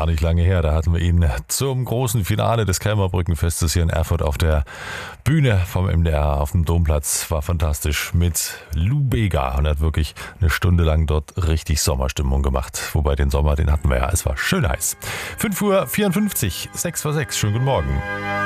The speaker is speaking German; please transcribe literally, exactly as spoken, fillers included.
gar nicht lange her. Da hatten wir ihn zum großen Finale des Krämerbrückenfestes hier in Erfurt auf der Bühne vom M D R auf dem Domplatz. War fantastisch mit Lou Bega und er hat wirklich eine Stunde lang dort richtig Sommerstimmung gemacht. Wobei den Sommer, den hatten wir ja, es war schön heiß. fünf Uhr vierundfünfzig, sechs vor sechs, schönen guten Morgen.